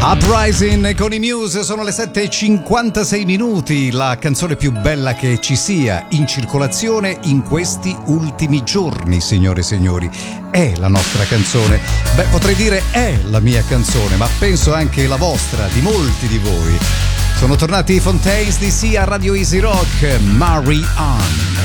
Uprising con i Muse, sono le 7:56 minuti, la canzone più bella che ci sia in circolazione in questi ultimi giorni, signore e signori. È la nostra canzone, potrei dire è la mia canzone, ma penso anche la vostra, di molti di voi. Sono tornati i Fontaines DC a Radio Easy Rock, Marry On.